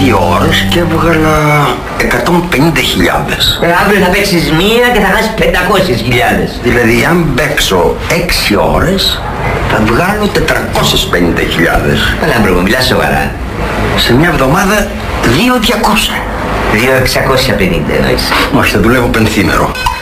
ώρες και έβγαλα 150.000. Αύριο θα παίξεις μία και θα χάσεις 500.000. Δηλαδή αν παίξω 6 ώρες θα βγάλω 450.000. Καλά μπρο, μιλάς σοβαρά. Σε μια εβδομάδα 2.200. 2.650 εννοείς. Όχι, θα δουλεύω πενθήμερο.